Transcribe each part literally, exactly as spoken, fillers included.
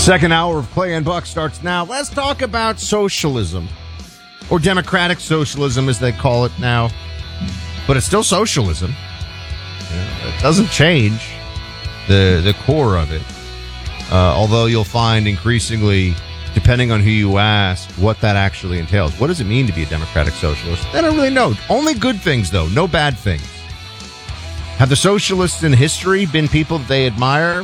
Second hour of Clay and Buck starts now. Let's talk about socialism, or democratic socialism as they call it now. But it's still socialism. You know, it doesn't change the the core of it. Uh, although you'll find increasingly, depending on who you ask, what that actually entails. What does it mean to be a democratic socialist? They don't really know. Only good things, though. No bad things. Have the socialists in history been people that they admire?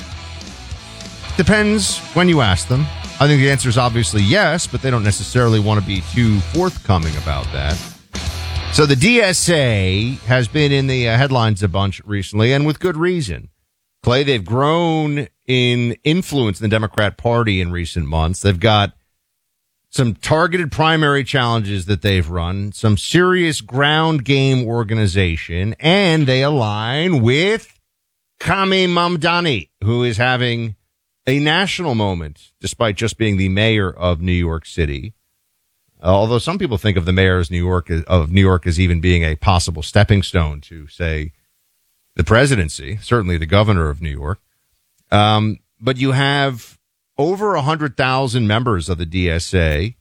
Depends when you ask them. I think the answer is obviously yes, but they don't necessarily want to be too forthcoming about that. So the D S A has been in the uh, headlines a bunch recently, and with good reason. Clay, they've grown in influence in the Democrat Party in recent months. They've got some targeted primary challenges that they've run, some serious ground game organization, and they align with Kami Mamdani, who is having a national moment, despite just being the mayor of New York City. Uh, although some people think of the mayor as New York of New York as even being a possible stepping stone to, say, the presidency, certainly the governor of New York. Um, but you have over one hundred thousand members of the D S A,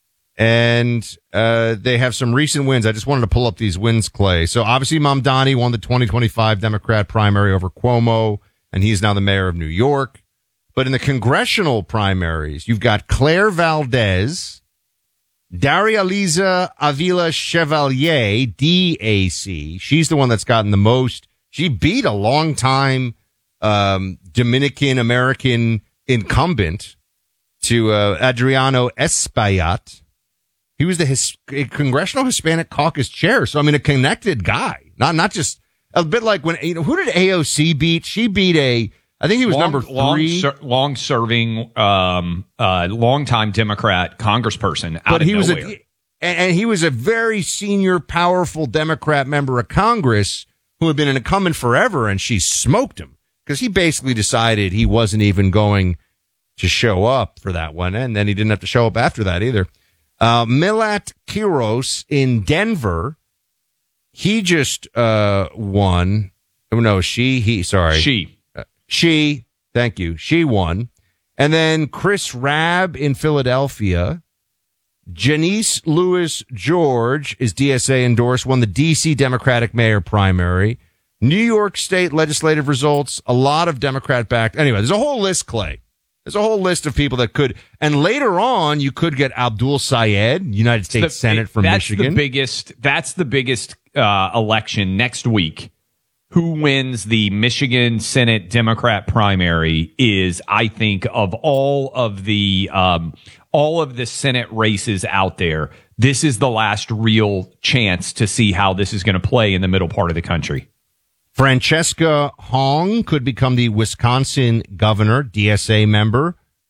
and uh, they have some recent wins. I just wanted to pull up these wins, Clay. So obviously Mamdani won the twenty twenty-five Democrat primary over Cuomo, and he's now the mayor of New York. But in the congressional primaries, you've got Claire Valdez, Daria Liza Avila Chevalier, D A C. She's the one that's gotten the most. She beat a longtime um, Dominican-American incumbent to uh, Adriano Espaillat. He was the his, Congressional Hispanic Caucus chair. So, I mean, a connected guy. Not not just a bit like when, you know, who did A O C beat? She beat a, I think he was long, number three. Long, long serving, um, uh, longtime Democrat congressperson out but of he nowhere. Was a, and, and he was a very senior, powerful Democrat member of Congress who had been an incumbent forever, and she smoked him because he basically decided he wasn't even going to show up for that one, and then he didn't have to show up after that either. Uh, Milat Kiros in Denver, he just uh, won. Oh, no, she, he, sorry. She. Uh, she, thank you. She won. And then Chris Rabb in Philadelphia. Janice Lewis George is D S A endorsed, won the D C Democratic mayor primary. New York State legislative results, a lot of Democrat backed. Anyway, there's a whole list, Clay. There's a whole list of people that could. And later on, you could get Abdul Sayed, United States the, Senate from that's Michigan. The biggest, that's the biggest uh, election next week. Who wins the Michigan Senate Democrat primary is, I think, of all of the um, all of the Senate races out there, this is the last real chance to see how this is going to play in the middle part of the country. Francesca Hong could become the Wisconsin governor, D S A member.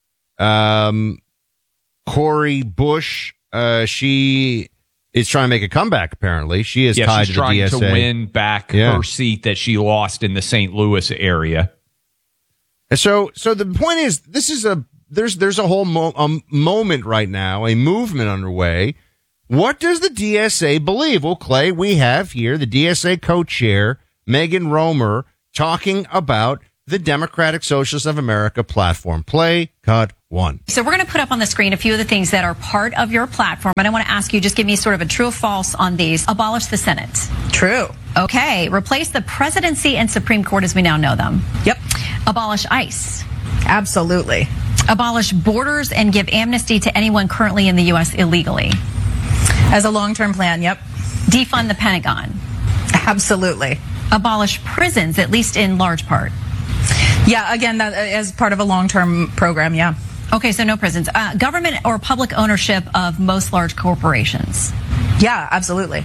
Um, Cori Bush, uh, she is trying to make a comeback, apparently. She is yeah, tied she's to the D S A. trying to win back yeah. her seat that she lost in the Saint Louis area. And so, so the point is, this is a, there's, there's a whole mo- um, moment right now, a movement underway. What does the D S A believe? Well, Clay, we have here the D S A co-chair, Megan Romer, talking about the Democratic Socialists of America platform. Play cut one. So we're going to put up on the screen a few of the things that are part of your platform. And I want to ask you, just give me sort of a true or false on these. Abolish the Senate. True. Okay. Replace the presidency and Supreme Court as we now know them. Yep. Abolish ICE. Absolutely. Abolish borders and give amnesty to anyone currently in the U S illegally. As a long-term plan, yep. Defund the Pentagon. Absolutely. Abolish prisons, at least in large part. Yeah, again, that as part of a long-term program, yeah. Okay, so no prisons. Uh, government or public ownership of most large corporations. Yeah, absolutely.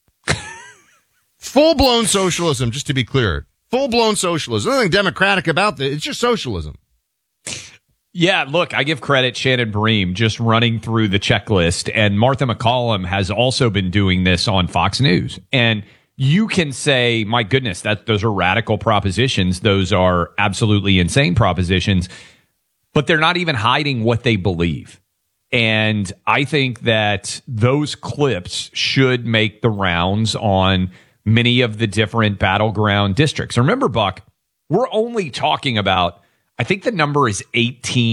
Full-blown socialism, just to be clear. Full-blown socialism. Nothing democratic about this. It's just socialism. Yeah, look, I give credit Shannon Bream just running through the checklist, and Martha McCallum has also been doing this on Fox News. And you can say, my goodness, that those are radical propositions. Those are absolutely insane propositions, but they're not even hiding what they believe. And I think that those clips should make the rounds on many of the different battleground districts. Remember, Buck, we're only talking about, I think the number is eighteen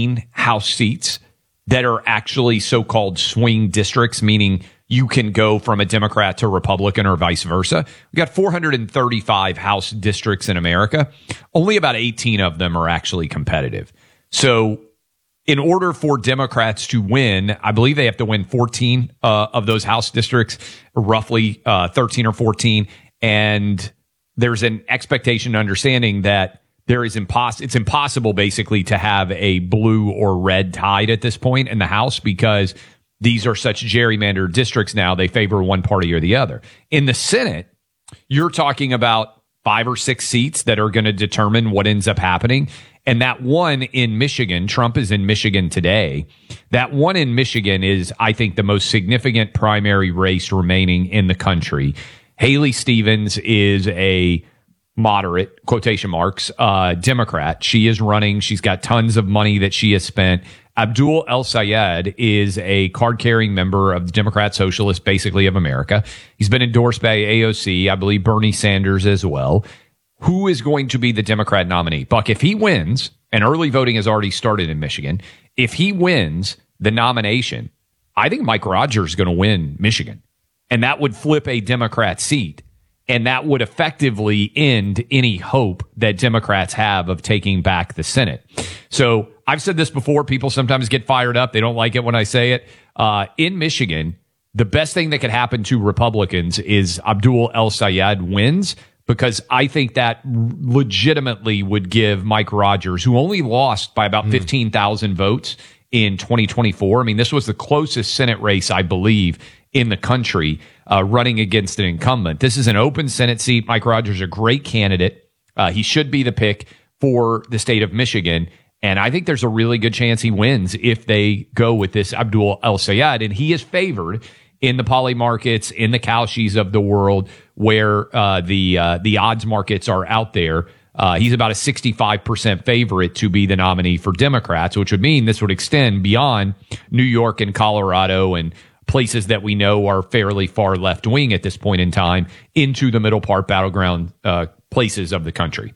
House seats that are actually so-called swing districts, meaning you can go from a Democrat to Republican or vice versa. We got four hundred thirty-five House districts in America. Only about eighteen of them are actually competitive. So in order for Democrats to win, I believe they have to win fourteen uh, of those House districts, roughly uh, thirteen or fourteen. And there's an expectation, understanding that there is impos- it's impossible basically to have a blue or red tide at this point in the House, because these are such gerrymandered districts now. They favor one party or the other. In the Senate, you're talking about five or six seats that are going to determine what ends up happening. And that one in Michigan, Trump is in Michigan today. That one in Michigan is, I think, the most significant primary race remaining in the country. Haley Stevens is a moderate, quotation marks, uh, Democrat. She is running. She's got tons of money that she has spent. Abdul El-Sayed is a card-carrying member of the Democrat Socialist, basically, of America. He's been endorsed by A O C, I believe Bernie Sanders as well. Who is going to be the Democrat nominee? Buck, if he wins, and early voting has already started in Michigan, if he wins the nomination, I think Mike Rogers is going to win Michigan. And that would flip a Democrat seat. And that would effectively end any hope that Democrats have of taking back the Senate. So I've said this before. People sometimes get fired up. They don't like it when I say it. Uh, in Michigan, the best thing that could happen to Republicans is Abdul El-Sayed wins, because I think that legitimately would give Mike Rogers, who only lost by about mm. fifteen thousand votes in twenty twenty-four. I mean, this was the closest Senate race, I believe, in the country, uh, running against an incumbent. This is an open Senate seat. Mike Rogers is a great candidate. Uh, he should be the pick for the state of Michigan. And I think there's a really good chance he wins if they go with this Abdul El-Sayed. And he is favored in the poly markets, in the Cowshees of the world, where uh, the uh, the odds markets are out there. Uh, he's about a sixty-five percent favorite to be the nominee for Democrats, which would mean this would extend beyond New York and Colorado and places that we know are fairly far left wing at this point in time into the middle part battleground uh, places of the country.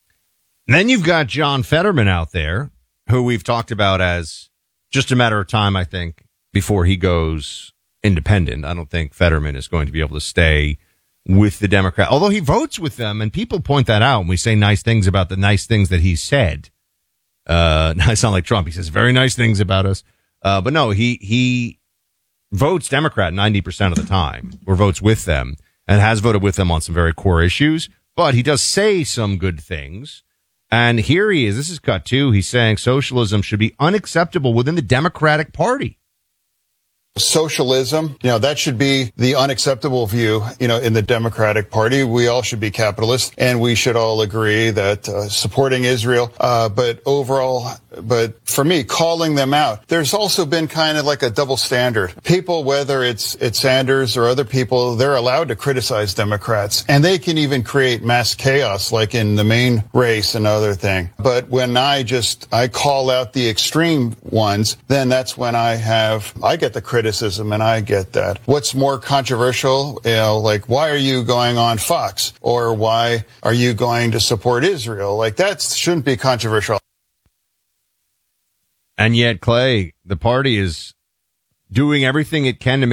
And then you've got John Fetterman out there, who we've talked about as just a matter of time, I think, before he goes independent. I don't think Fetterman is going to be able to stay with the Democrat, although he votes with them, and people point that out, and we say nice things about the nice things that he said. Uh, I sound like Trump. He says very nice things about us. Uh, but no, he, he votes Democrat ninety percent of the time, or votes with them, and has voted with them on some very core issues. But he does say some good things. And here he is. This is cut two. He's saying socialism should be unacceptable within the Democratic Party. Socialism, you know, that should be the unacceptable view, you know, in the Democratic Party. We all should be capitalists, and we should all agree that uh, supporting Israel, uh, but overall, but for me, calling them out, there's also been kind of like a double standard. People, whether it's, it's Sanders or other people, they're allowed to criticize Democrats, and they can even create mass chaos, like in the main race and other thing. But when I just, I call out the extreme ones, then that's when I have, I get the criticism. Criticism, and I get that. What's more controversial, you know, like, why are you going on Fox? Or why are you going to support Israel? Like, that shouldn't be controversial. And yet, Clay, the party is doing everything it can to make